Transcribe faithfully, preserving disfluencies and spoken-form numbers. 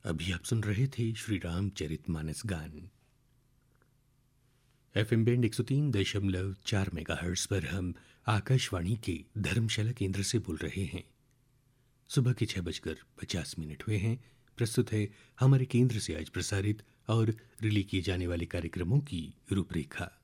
अभी आप सुन रहे थे श्री रामचरितमानस गान। एफ एम बैंड एक सौ तीन दशमलव चार मेगाहर्ट्ज पर हम आकाशवाणी के धर्मशाला केंद्र से बोल रहे हैं। सुबह के छह बजकर पचास मिनट हुए हैं। प्रस्तुत है हमारे केंद्र से आज प्रसारित और रिले किए जाने वाले कार्यक्रमों की रूपरेखा।